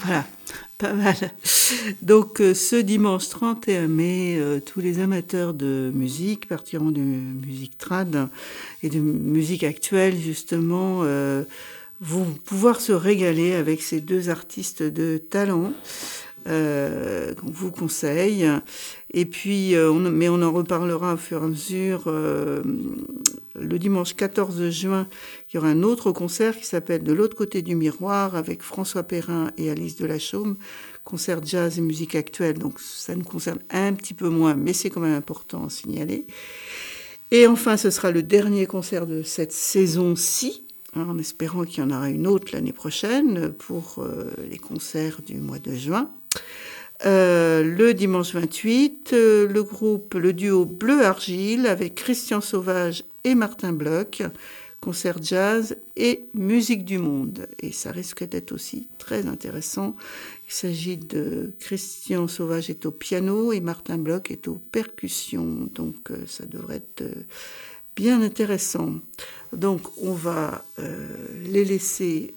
Voilà, pas mal. Donc ce dimanche 31 mai, tous les amateurs de musique, partiront de musique trad et de musique actuelle justement, vont pouvoir se régaler avec ces deux artistes de talent qu'on vous conseille. Et puis, mais on en reparlera au fur et à mesure. Le dimanche 14 juin, il y aura un autre concert qui s'appelle De l'autre côté du miroir avec François Perrin et Alice Delachaume, concert jazz et musique actuelle. Donc ça nous concerne un petit peu moins, mais c'est quand même important à signaler. Et enfin, ce sera le dernier concert de cette saison-ci, en espérant qu'il y en aura une autre l'année prochaine pour les concerts du mois de juin. Le dimanche 28, le duo Bleu Argile avec Christian Sauvage et Martin Bloch, concert jazz et musique du monde. Et ça risque d'être aussi très intéressant. Il s'agit de Christian Sauvage est au piano et Martin Bloch est aux percussions. Donc ça devrait être bien intéressant. Donc on va les laisser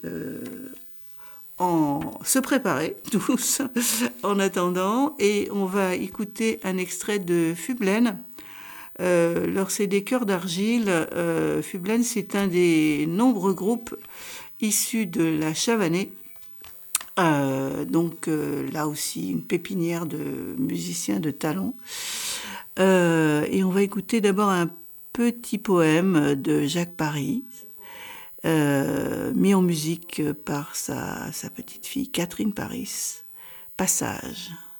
se préparer tous en attendant, et on va écouter un extrait de Fublen. Leur CD Cœur d'Argile. Fublen, c'est un des nombreux groupes issus de la Chavanais. Donc là aussi une pépinière de musiciens de talent. Et on va écouter d'abord un petit poème de Jacques Paris, mis en musique par sa petite fille Catherine Paris. Passage.